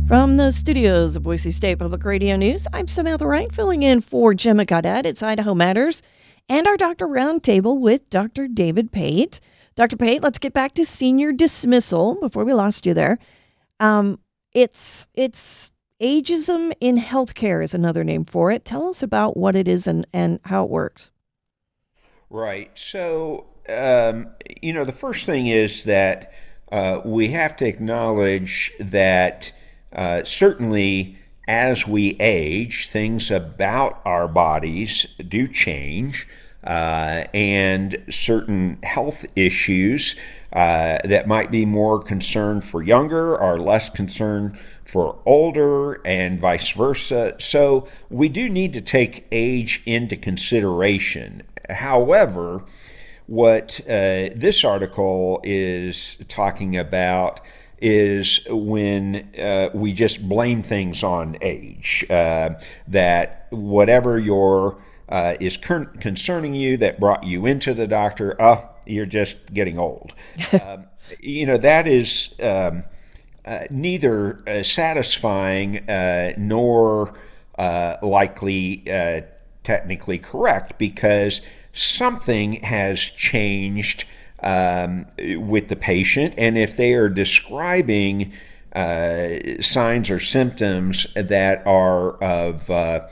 From the studios of Boise State Public Radio News, I'm Samantha Wright, filling in for Gemma Gaudette. It's Idaho Matters and our Doctor Roundtable with Dr. David Pate. Dr. Pate, let's get back to senior dismissal before we lost you there. It's ageism in healthcare is another name for it. Tell us about what it is and how it works. Right. So, the first thing is that we have to acknowledge that certainly as we age, things about our bodies do change, and certain health issues that might be more concern for younger are less concern for older, and vice versa. So we do need to take age into consideration. However, what this article is talking about is when we just blame things on age, that whatever is concerning you that brought you into the doctor, you're just getting old. That is neither satisfying nor likely technically correct, because something has changed with the patient, and if they are describing signs or symptoms that are of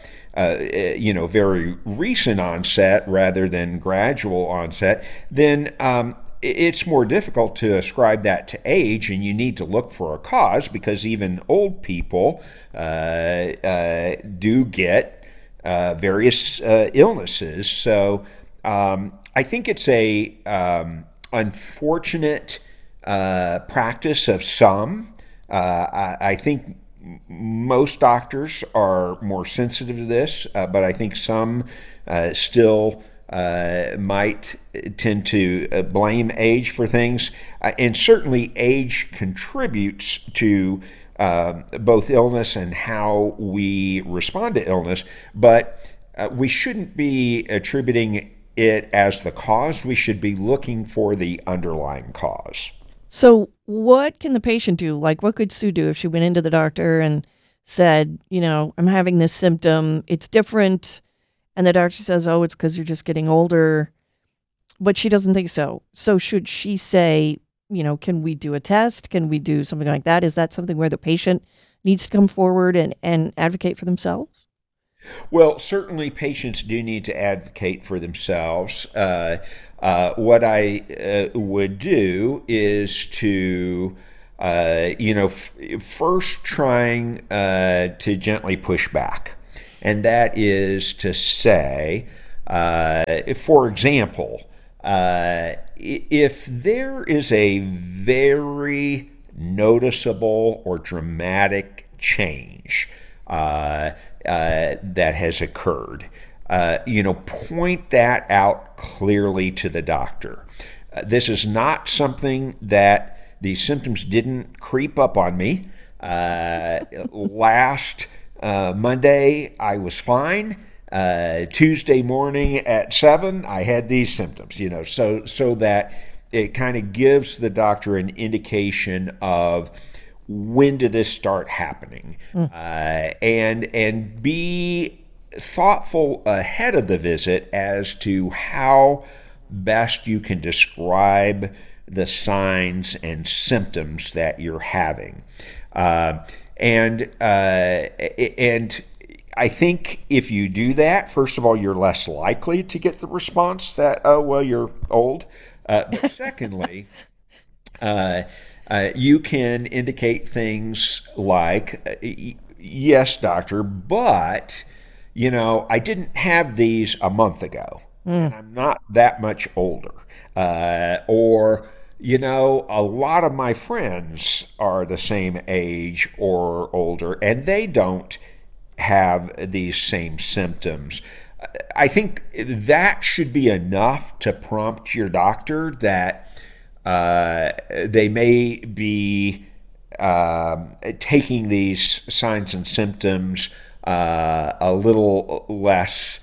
very recent onset rather than gradual onset, then it's more difficult to ascribe that to age, and you need to look for a cause, because even old people do get various illnesses. So I think it's a unfortunate practice of some. I think most doctors are more sensitive to this, but I think some still might tend to blame age for things. And certainly age contributes to both illness and how we respond to illness, but we shouldn't be attributing it as the cause. We should be looking for the underlying cause. So what can the patient do? Like, what could Sue do if she went into the doctor and said, I'm having this symptom, it's different, and the doctor says, oh, it's because you're just getting older, but she doesn't think so. So should she say, can we do a test? Can we do something like that? Is that something where the patient needs to come forward and advocate for themselves? Well, certainly patients do need to advocate for themselves. What I would do is to, first trying to gently push back. And that is to say, for example, if there is a very noticeable or dramatic change that has occurred, point that out clearly to the doctor. This is not something that these symptoms didn't creep up on me. Last Monday, I was fine. Tuesday morning at 7, I had these symptoms, so that it kind of gives the doctor an indication of when did this start happening, and be thoughtful ahead of the visit as to how best you can describe the signs and symptoms that you're having. And I think if you do that, first of all, you're less likely to get the response that, oh, well, you're old. But secondly, you can indicate things like, yes, doctor, but, I didn't have these a month ago, and I'm not that much older. Or, a lot of my friends are the same age or older, and they don't have these same symptoms. I think that should be enough to prompt your doctor that they may be taking these signs and symptoms a little less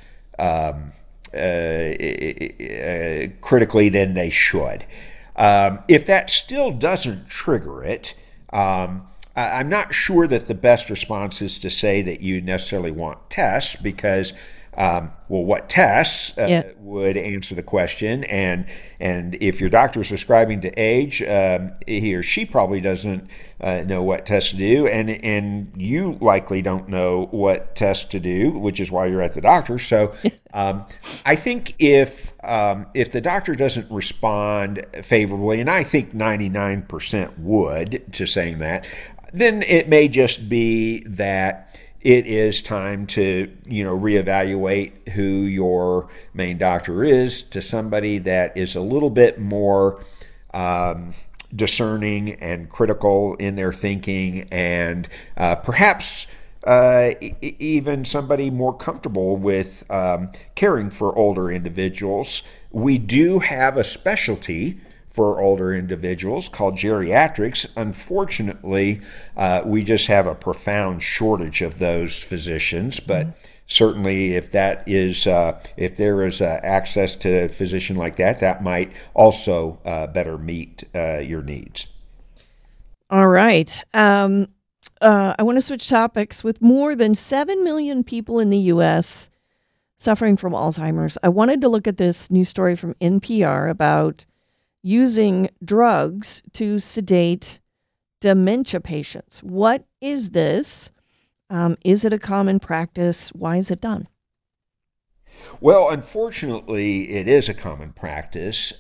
critically than they should. If that still doesn't trigger it, I'm not sure that the best response is to say that you necessarily want tests because, well, what tests Yeah. would answer the question, and if your doctor is prescribing to age, he or she probably doesn't know what tests to do, and you likely don't know what tests to do, which is why you're at the doctor. So, I think if the doctor doesn't respond favorably, and I think 99% would to saying that, then it may just be that it is time to reevaluate who your main doctor is to somebody that is a little bit more discerning and critical in their thinking, and perhaps even somebody more comfortable with caring for older individuals. We do have a specialty for older individuals called geriatrics. Unfortunately, we just have a profound shortage of those physicians, but certainly if there is access to a physician like that, that might also better meet your needs. All right. I want to switch topics. With more than 7 million people in the U.S. suffering from Alzheimer's, I wanted to look at this new story from NPR about using drugs to sedate dementia patients. What is this? Is it a common practice? Why is it done? Well, unfortunately, it is a common practice.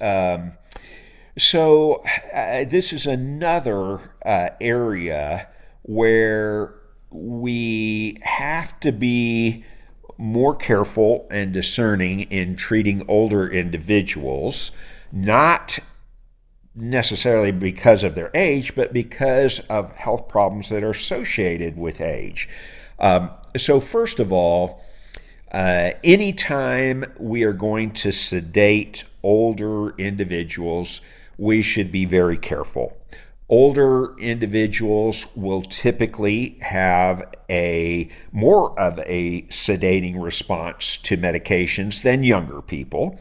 So this is another area where we have to be more careful and discerning in treating older individuals, not necessarily because of their age, but because of health problems that are associated with age. So first of all, anytime we are going to sedate older individuals, we should be very careful. Older individuals will typically have a more of a sedating response to medications than younger people.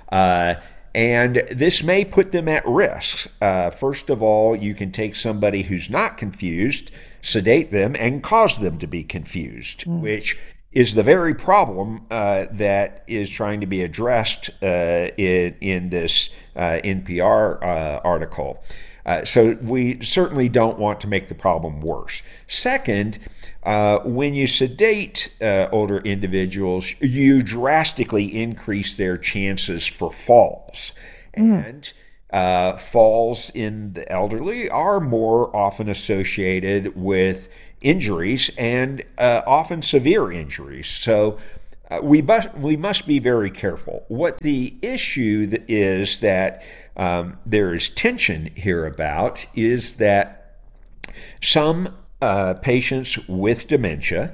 And this may put them at risk. First of all, you can take somebody who's not confused, sedate them, and cause them to be confused, which is the very problem that is trying to be addressed in this NPR article. So we certainly don't want to make the problem worse. Second, when you sedate older individuals, you drastically increase their chances for falls. And falls in the elderly are more often associated with injuries and often severe injuries. So we must be very careful. What the issue is that there is tension here about is that some patients with dementia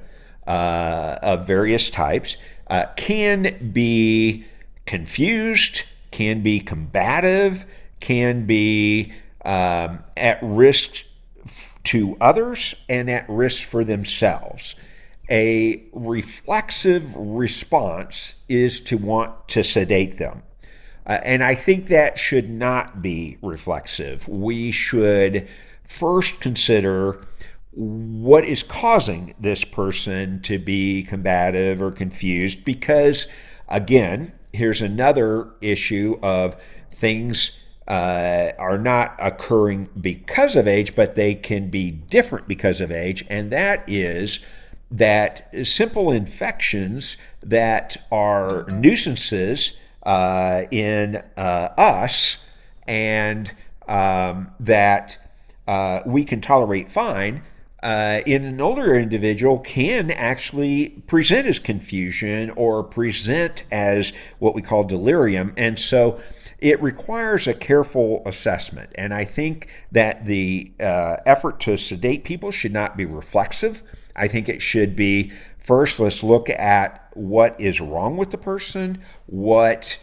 of various types can be confused, can be combative, can be at risk to others and at risk for themselves. A reflexive response is to want to sedate them. And I think that should not be reflexive. We should first consider what is causing this person to be combative or confused, because, again, here's another issue of things are not occurring because of age, but they can be different because of age, and that is that simple infections that are nuisances in us and that we can tolerate fine, in an older individual can actually present as confusion or present as what we call delirium. And so it requires a careful assessment. And I think that the effort to sedate people should not be reflexive. I think it should be, first, let's look at what is wrong with the person, what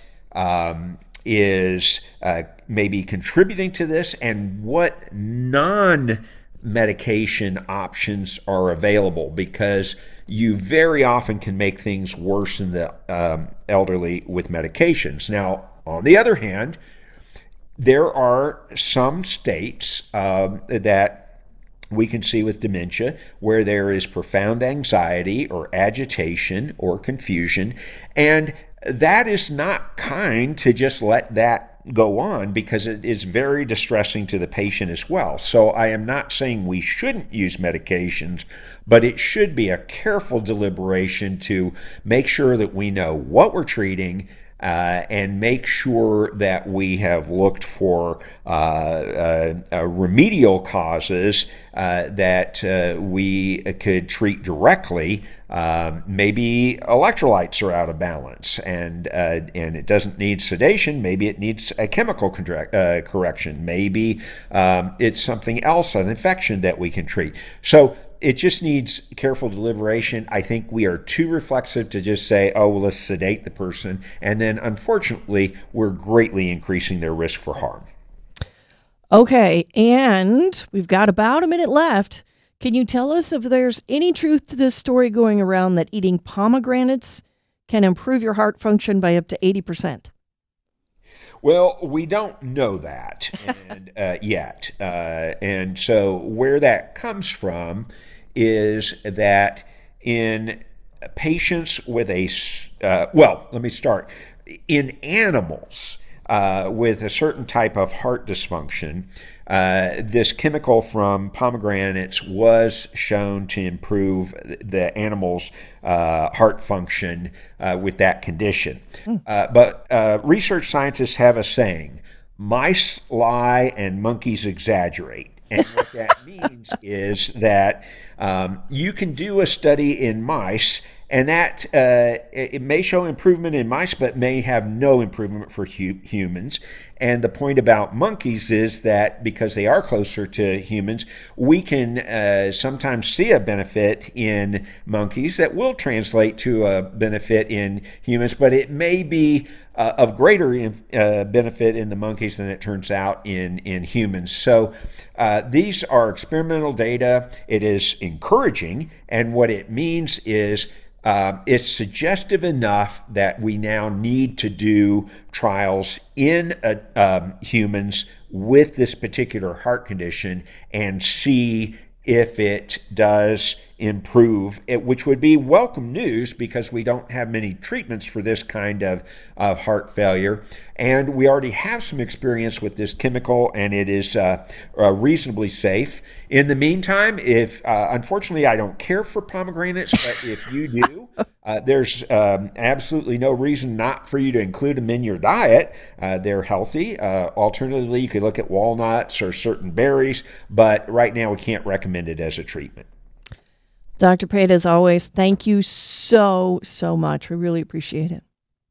is maybe contributing to this, and what non-medication options are available, because you very often can make things worse in the elderly with medications. Now, on the other hand, there are some states that we can see with dementia where there is profound anxiety or agitation or confusion. And that is not kind to just let that go on, because it is very distressing to the patient as well. So I am not saying we shouldn't use medications, but it should be a careful deliberation to make sure that we know what we're treating, and make sure that we have looked for remedial causes that we could treat directly. Maybe electrolytes are out of balance, and it doesn't need sedation. Maybe it needs a chemical correction. Maybe it's something else, an infection that we can treat. So it just needs careful deliberation. I think we are too reflexive to just say, oh, well, let's sedate the person. And then, unfortunately, we're greatly increasing their risk for harm. Okay, and we've got about a minute left. Can you tell us if there's any truth to this story going around that eating pomegranates can improve your heart function by up to 80%? Well, we don't know that yet. And so where that comes from is that in patients with let me start. In animals with a certain type of heart dysfunction, this chemical from pomegranates was shown to improve the animal's heart function with that condition. But research scientists have a saying: mice lie and monkeys exaggerate. And what that means is that you can do a study in mice, and that it may show improvement in mice, but may have no improvement for humans. And the point about monkeys is that because they are closer to humans, we can sometimes see a benefit in monkeys that will translate to a benefit in humans, but it may be of greater benefit in the monkeys than it turns out in humans. So these are experimental data. It is encouraging, and what it means is it's suggestive enough that we now need to do trials in humans with this particular heart condition and see if it does improve, which would be welcome news because we don't have many treatments for this kind of heart failure. And we already have some experience with this chemical, and it is reasonably safe. In the meantime, if unfortunately I don't care for pomegranates, but if you do, there's absolutely no reason not for you to include them in your diet. They're healthy. Alternatively, you could look at walnuts or certain berries, but right now we can't recommend it as a treatment. Dr. Pate, as always, thank you so much. We really appreciate it.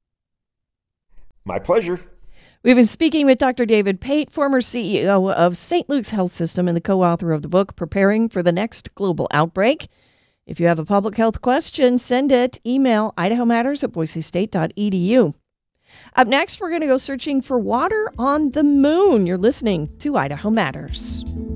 My pleasure. We've been speaking with Dr. David Pate, former CEO of St. Luke's Health System and the co-author of the book, Preparing for the Next Global Outbreak. If you have a public health question, send it. Email idahomatters@boisestate.edu. Up next, we're going to go searching for water on the moon. You're listening to Idaho Matters.